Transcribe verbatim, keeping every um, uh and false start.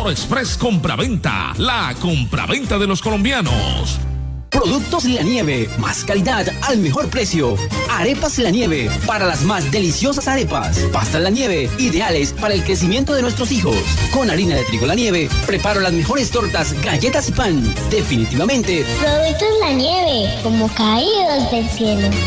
Oro Express Compraventa, la compraventa de los colombianos. Productos La Nieve, más calidad al mejor precio. Arepas La Nieve, para las más deliciosas arepas. Pastas La Nieve, ideales para el crecimiento de nuestros hijos. Con harina de trigo La Nieve, preparo las mejores tortas, galletas y pan. Definitivamente. Productos La Nieve, como caídos del cielo.